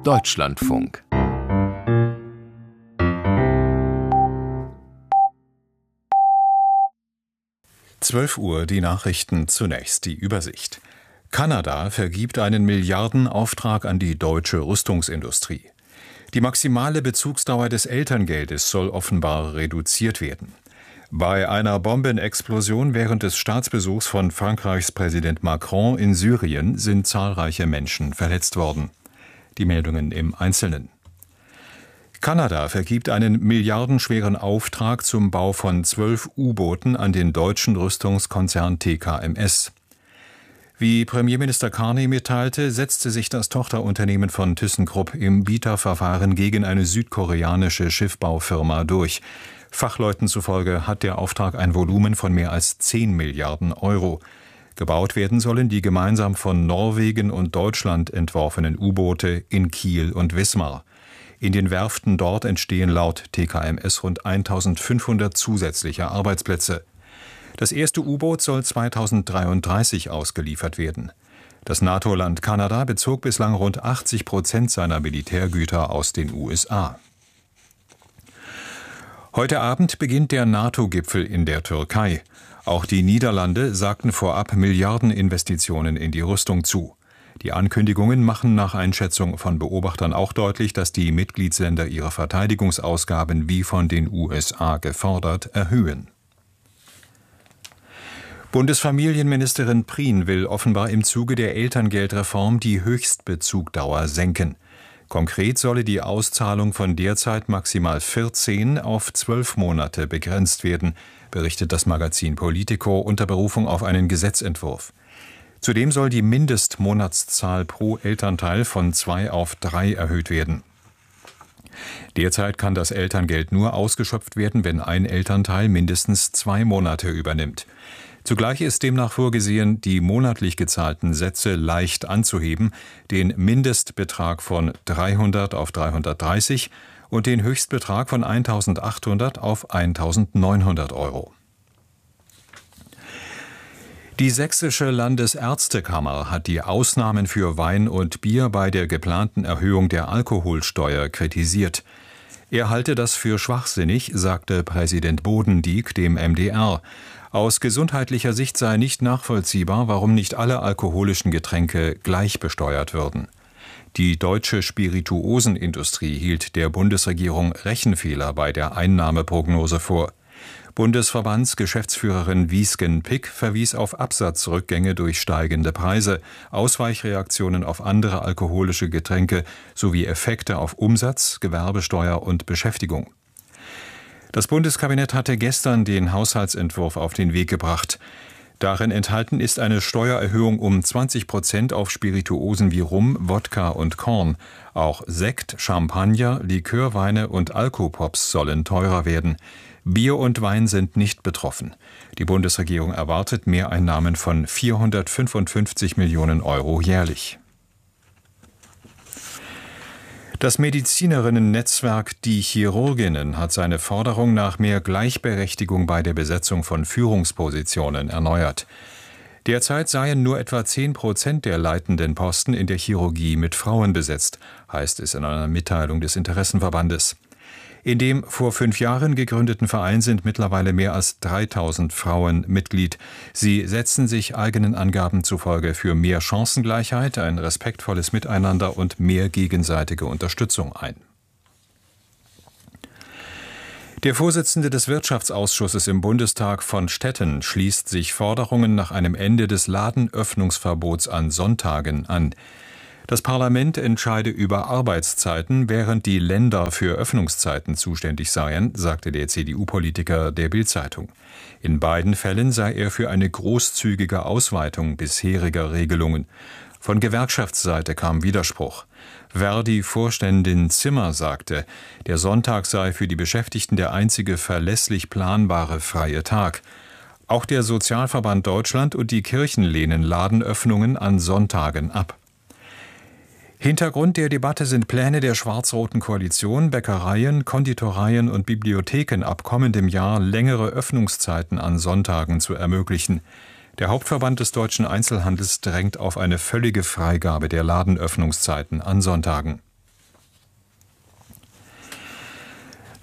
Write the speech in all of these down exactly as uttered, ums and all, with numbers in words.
Deutschlandfunk. zwölf Uhr, die Nachrichten, zunächst die Übersicht. Kanada vergibt einen Milliardenauftrag an die deutsche Rüstungsindustrie. Die maximale Bezugsdauer des Elterngeldes soll offenbar reduziert werden. Bei einer Bombenexplosion während des Staatsbesuchs von Frankreichs Präsident Macron in Syrien sind zahlreiche Menschen verletzt worden. Die Meldungen im Einzelnen. Kanada vergibt einen milliardenschweren Auftrag zum Bau von zwölf U-Booten an den deutschen Rüstungskonzern T K M S. Wie Premierminister Carney mitteilte, setzte sich das Tochterunternehmen von ThyssenKrupp im Bieterverfahren gegen eine südkoreanische Schiffbaufirma durch. Fachleuten zufolge hat der Auftrag ein Volumen von mehr als zehn Milliarden Euro. Gebaut werden sollen die gemeinsam von Norwegen und Deutschland entworfenen U-Boote in Kiel und Wismar. In den Werften dort entstehen laut T K M S rund eintausendfünfhundert zusätzliche Arbeitsplätze. Das erste U-Boot soll zweitausenddreiunddreißig ausgeliefert werden. Das NATO-Land Kanada bezog bislang rund achtzig Prozent seiner Militärgüter aus den U S A. Heute Abend beginnt der NATO-Gipfel in der Türkei. Auch die Niederlande sagten vorab Milliardeninvestitionen in die Rüstung zu. Die Ankündigungen machen nach Einschätzung von Beobachtern auch deutlich, dass die Mitgliedsländer ihre Verteidigungsausgaben wie von den U S A gefordert erhöhen. Bundesfamilienministerin Prien will offenbar im Zuge der Elterngeldreform die Höchstbezugdauer senken. Konkret solle die Auszahlung von derzeit maximal vierzehn auf zwölf Monate begrenzt werden, berichtet das Magazin Politico unter Berufung auf einen Gesetzentwurf. Zudem soll die Mindestmonatszahl pro Elternteil von zwei auf drei erhöht werden. Derzeit kann das Elterngeld nur ausgeschöpft werden, wenn ein Elternteil mindestens zwei Monate übernimmt. Zugleich ist demnach vorgesehen, die monatlich gezahlten Sätze leicht anzuheben, den Mindestbetrag von dreihundert auf dreihundertdreißig und den Höchstbetrag von eintausendachthundert auf eintausendneunhundert Euro. Die Sächsische Landesärztekammer hat die Ausnahmen für Wein und Bier bei der geplanten Erhöhung der Alkoholsteuer kritisiert. Er halte das für schwachsinnig, sagte Präsident Bodendieck dem M D R. Aus gesundheitlicher Sicht sei nicht nachvollziehbar, warum nicht alle alkoholischen Getränke gleich besteuert würden. Die deutsche Spirituosenindustrie hielt der Bundesregierung Rechenfehler bei der Einnahmeprognose vor. Bundesverbandsgeschäftsführerin Wiesgen-Pick verwies auf Absatzrückgänge durch steigende Preise, Ausweichreaktionen auf andere alkoholische Getränke sowie Effekte auf Umsatz, Gewerbesteuer und Beschäftigung. Das Bundeskabinett hatte gestern den Haushaltsentwurf auf den Weg gebracht. Darin enthalten ist eine Steuererhöhung um zwanzig Prozent auf Spirituosen wie Rum, Wodka und Korn. Auch Sekt, Champagner, Likörweine und Alkopops sollen teurer werden. Bier und Wein sind nicht betroffen. Die Bundesregierung erwartet Mehreinnahmen von vierhundertfünfundfünfzig Millionen Euro jährlich. Das Medizinerinnen-Netzwerk Die Chirurginnen hat seine Forderung nach mehr Gleichberechtigung bei der Besetzung von Führungspositionen erneuert. Derzeit seien nur etwa zehn Prozent der leitenden Posten in der Chirurgie mit Frauen besetzt, heißt es in einer Mitteilung des Interessenverbandes. In dem vor fünf Jahren gegründeten Verein sind mittlerweile mehr als dreitausend Frauen Mitglied. Sie setzen sich eigenen Angaben zufolge für mehr Chancengleichheit, ein respektvolles Miteinander und mehr gegenseitige Unterstützung ein. Der Vorsitzende des Wirtschaftsausschusses im Bundestag von Stetten schließt sich Forderungen nach einem Ende des Ladenöffnungsverbots an Sonntagen an. Das Parlament entscheide über Arbeitszeiten, während die Länder für Öffnungszeiten zuständig seien, sagte der C D U-Politiker der Bild-Zeitung. In beiden Fällen sei er für eine großzügige Ausweitung bisheriger Regelungen. Von Gewerkschaftsseite kam Widerspruch. Verdi-Vorständin Zimmer sagte, der Sonntag sei für die Beschäftigten der einzige verlässlich planbare freie Tag. Auch der Sozialverband Deutschland und die Kirchen lehnen Ladenöffnungen an Sonntagen ab. Hintergrund der Debatte sind Pläne der schwarz-roten Koalition, Bäckereien, Konditoreien und Bibliotheken ab kommendem Jahr längere Öffnungszeiten an Sonntagen zu ermöglichen. Der Hauptverband des deutschen Einzelhandels drängt auf eine völlige Freigabe der Ladenöffnungszeiten an Sonntagen.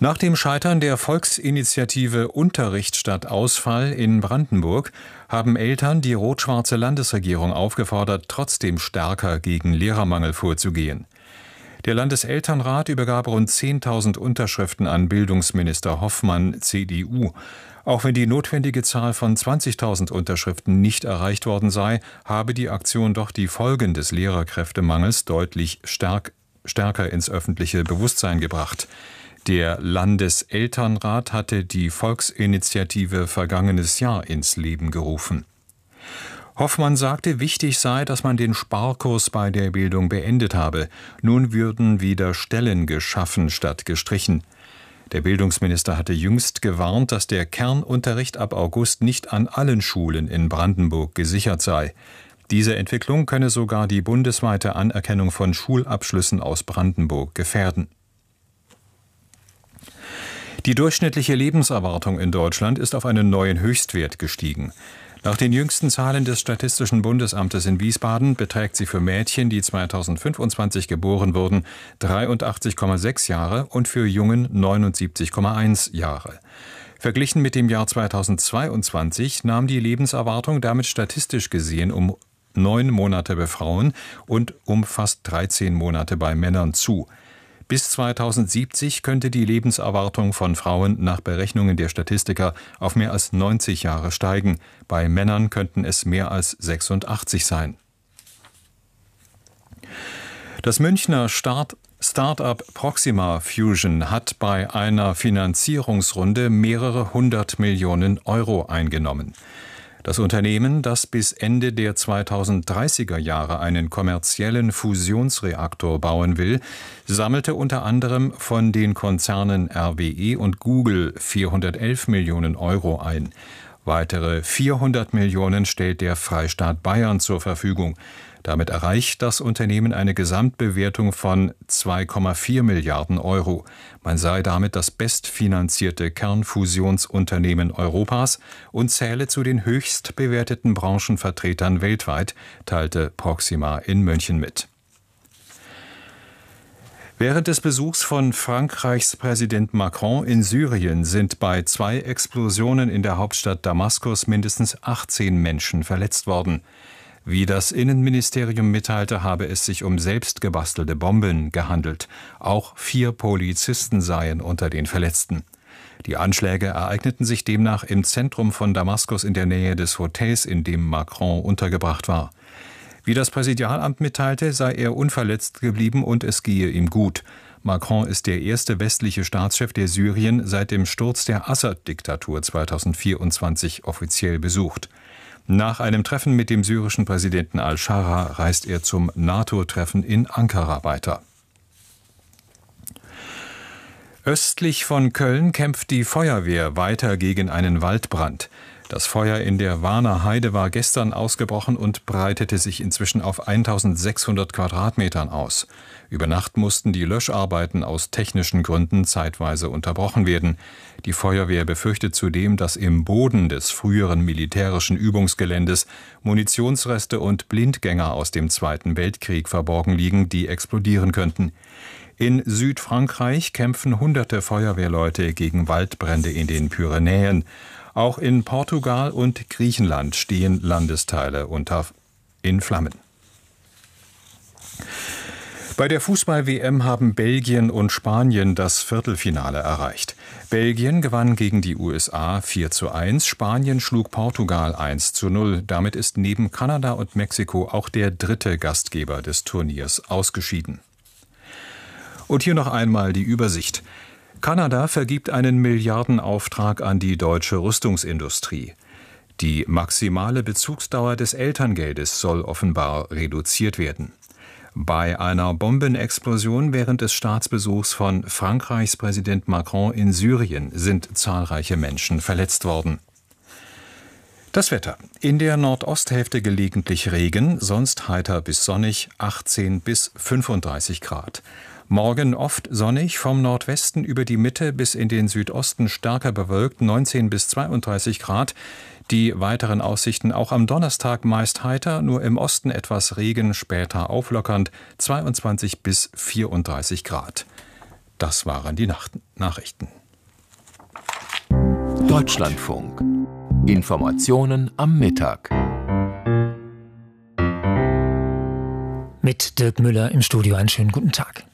Nach dem Scheitern der Volksinitiative Unterricht statt Ausfall in Brandenburg haben Eltern die rot-schwarze Landesregierung aufgefordert, trotzdem stärker gegen Lehrermangel vorzugehen. Der Landeselternrat übergab rund zehntausend Unterschriften an Bildungsminister Hoffmann, C D U. Auch wenn die notwendige Zahl von zwanzigtausend Unterschriften nicht erreicht worden sei, habe die Aktion doch die Folgen des Lehrerkräftemangels deutlich stark, stärker ins öffentliche Bewusstsein gebracht. Der Landeselternrat hatte die Volksinitiative vergangenes Jahr ins Leben gerufen. Hoffmann sagte, wichtig sei, dass man den Sparkurs bei der Bildung beendet habe. Nun würden wieder Stellen geschaffen statt gestrichen. Der Bildungsminister hatte jüngst gewarnt, dass der Kernunterricht ab August nicht an allen Schulen in Brandenburg gesichert sei. Diese Entwicklung könne sogar die bundesweite Anerkennung von Schulabschlüssen aus Brandenburg gefährden. Die durchschnittliche Lebenserwartung in Deutschland ist auf einen neuen Höchstwert gestiegen. Nach den jüngsten Zahlen des Statistischen Bundesamtes in Wiesbaden beträgt sie für Mädchen, die zweitausendfünfundzwanzig geboren wurden, dreiundachtzig Komma sechs Jahre und für Jungen neunundsiebzig Komma eins Jahre. Verglichen mit dem Jahr zweitausendzweiundzwanzig nahm die Lebenserwartung damit statistisch gesehen um neun Monate bei Frauen und um fast dreizehn Monate bei Männern zu. Bis zweitausendsiebzig könnte die Lebenserwartung von Frauen nach Berechnungen der Statistiker auf mehr als neunzig Jahre steigen. Bei Männern könnten es mehr als sechsundachtzig sein. Das Münchner Start Start-up Proxima Fusion hat bei einer Finanzierungsrunde mehrere hundert Millionen Euro eingenommen. Das Unternehmen, das bis Ende der zweitausenddreißiger Jahre einen kommerziellen Fusionsreaktor bauen will, sammelte unter anderem von den Konzernen R W E und Google vierhundertelf Millionen Euro ein. Weitere vierhundert Millionen stellt der Freistaat Bayern zur Verfügung. Damit erreicht das Unternehmen eine Gesamtbewertung von zwei Komma vier Milliarden Euro. Man sei damit das bestfinanzierte Kernfusionsunternehmen Europas und zähle zu den höchst bewerteten Branchenvertretern weltweit, teilte Proxima in München mit. Während des Besuchs von Frankreichs Präsident Macron in Syrien sind bei zwei Explosionen in der Hauptstadt Damaskus mindestens achtzehn Menschen verletzt worden. Wie das Innenministerium mitteilte, habe es sich um selbstgebastelte Bomben gehandelt. Auch vier Polizisten seien unter den Verletzten. Die Anschläge ereigneten sich demnach im Zentrum von Damaskus in der Nähe des Hotels, in dem Macron untergebracht war. Wie das Präsidialamt mitteilte, sei er unverletzt geblieben und es gehe ihm gut. Macron ist der erste westliche Staatschef, der Syrien seit dem Sturz der Assad-Diktatur zweitausendvierundzwanzig offiziell besucht. Nach einem Treffen mit dem syrischen Präsidenten al-Shara reist er zum NATO-Treffen in Ankara weiter. Östlich von Köln kämpft die Feuerwehr weiter gegen einen Waldbrand. Das Feuer in der Warner Heide war gestern ausgebrochen und breitete sich inzwischen auf eintausendsechshundert Quadratmetern aus. Über Nacht mussten die Löscharbeiten aus technischen Gründen zeitweise unterbrochen werden. Die Feuerwehr befürchtet zudem, dass im Boden des früheren militärischen Übungsgeländes Munitionsreste und Blindgänger aus dem Zweiten Weltkrieg verborgen liegen, die explodieren könnten. In Südfrankreich kämpfen hunderte Feuerwehrleute gegen Waldbrände in den Pyrenäen. Auch in Portugal und Griechenland stehen Landesteile unter in Flammen. Bei der Fußball-W M haben Belgien und Spanien das Viertelfinale erreicht. Belgien gewann gegen die U S A vier zu eins, Spanien schlug Portugal eins zu null. Damit ist neben Kanada und Mexiko auch der dritte Gastgeber des Turniers ausgeschieden. Und hier noch einmal die Übersicht. Kanada vergibt einen Milliardenauftrag an die deutsche Rüstungsindustrie. Die maximale Bezugsdauer des Elterngeldes soll offenbar reduziert werden. Bei einer Bombenexplosion während des Staatsbesuchs von Frankreichs Präsident Macron in Syrien sind zahlreiche Menschen verletzt worden. Das Wetter. In der Nordosthälfte gelegentlich Regen, sonst heiter bis sonnig, achtzehn bis fünfunddreißig Grad. Morgen oft sonnig, vom Nordwesten über die Mitte bis in den Südosten stärker bewölkt, neunzehn bis zweiunddreißig Grad. Die weiteren Aussichten auch am Donnerstag meist heiter, nur im Osten etwas Regen, später auflockernd, zweiundzwanzig bis vierunddreißig Grad. Das waren die Nachrichten. Deutschlandfunk. Informationen am Mittag. Mit Dirk Müller im Studio einen schönen guten Tag.